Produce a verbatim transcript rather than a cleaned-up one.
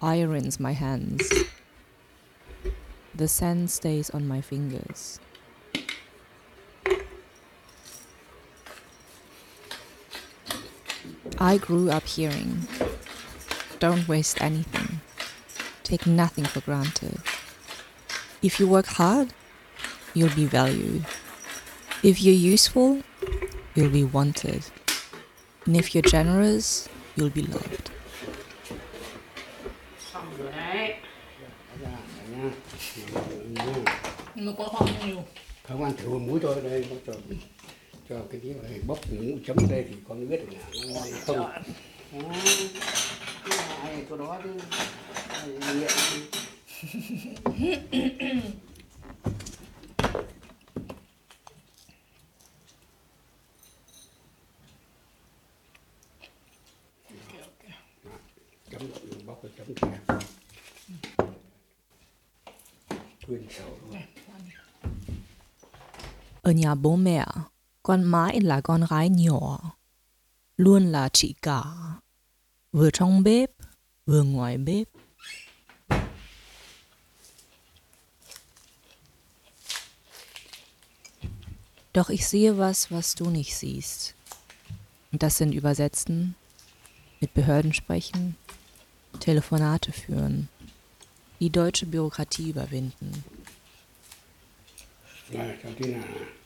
irons my hands. The sand stays on my fingers. I grew up hearing, don't waste anything. Take nothing for granted. If you work hard, you'll be valued. If you're useful, you'll be wanted. And if you're generous, you'll be loved. Xong rồi đấy. Ra nha. Nhưng mà có không nhiều. Không ăn thử một muối thôi đây, nó cho cho cái tí này bốc mũ chấm đây thì con biết được là nó ngon không. Đó. Ai có đó chứ. Nghiện. Chấm bóc cái chấm kia. Quyên sầu luôn. Ở nhà bố mẹ, con mãi là con gái nhỏ, luôn là chị cả, vừa trong bếp, vừa ngoài bếp. Doch ich sehe was, was du nicht siehst. Und das sind Übersetzen, mit Behörden sprechen, Telefonate führen, die deutsche Bürokratie überwinden. Này, cho tí nào.